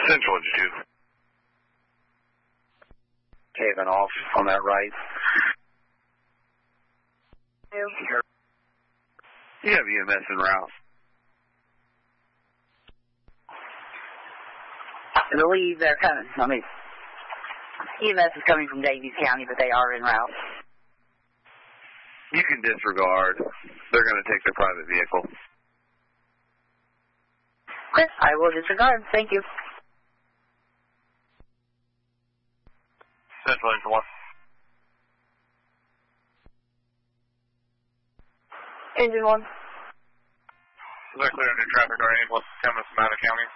Central Institute. Caving off on that right. You have EMS en route. I believe they're coming. EMS is coming from Davies County, but they are en route. You can disregard. They're going to take their private vehicle. Okay, I will disregard. Thank you. Central Engine 1. Engine 1. They're clearing new traffic. Our ambulance is coming from out of county.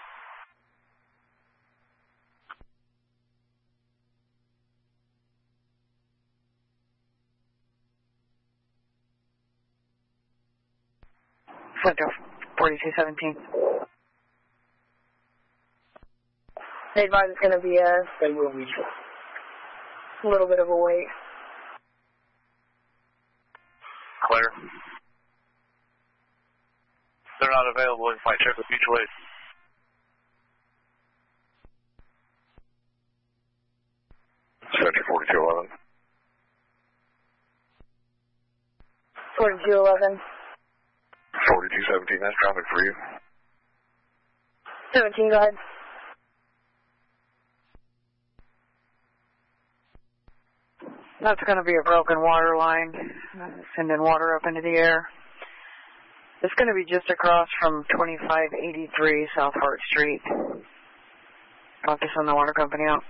Central 4217. They advise it's going to be a little bit of a wait. Clear. They're not available. You might check with mutual aid. Central 4211. 4211. 4217, that's traffic for you. 17, go ahead. That's going to be a broken water line, sending water up into the air. It's going to be just across from 2583 South Hart Street. I'll have to send the water company out.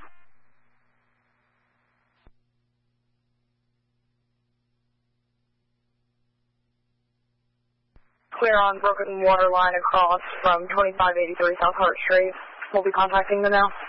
Clear on broken water line across from 2583 South Hart Street. We'll be contacting them now.